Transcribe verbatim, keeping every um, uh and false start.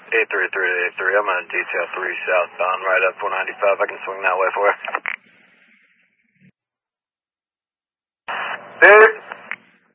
eight three three eight three, I'm on detail three southbound, right up four ninety-five. I can swing that way for you. Dave